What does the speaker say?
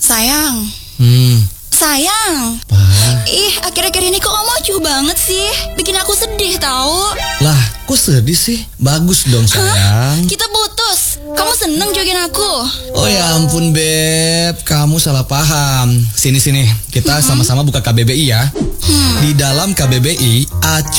Sayang. Sayang. Ih, akhir-akhir ini kok kamu acuh banget sih? Bikin aku sedih tahu. Lah, kok sedih sih? Bagus dong sayang. Kita putus. Kamu seneng jogging aku? Oh ya ampun Beb, kamu salah paham. Sini, kita sama-sama buka KBBI ya. Di dalam KBBI, acuh